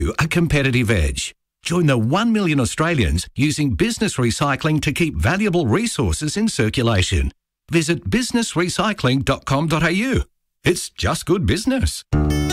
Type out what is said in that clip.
a competitive edge. Join the 1 million Australians using business recycling to keep valuable resources in circulation. Visit businessrecycling.com.au. It's just good business.